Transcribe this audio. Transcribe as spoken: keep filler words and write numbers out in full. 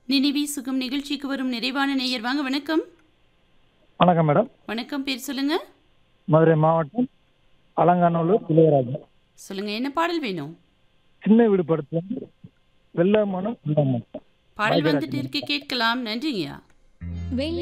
நினைவி சுகம் நிகழ்ச்சிக்கு வரும் நிறைவான நேயர் வாங்க. வணக்கம். வணக்கம் மேடம். வணக்கம். பேர் சொல்லுங்க. மதுரை மாவட்டம் அலங்காநல்லூர் இளையராஜா. சொல்லுங்க, என்ன பாடல் வேணும்? சின்ன வீடு படத்துல வெள்ளமனம் பாடல் வந்துட்டு இருக்கு, கேட்கலாம். நன்றிங்கய்யா.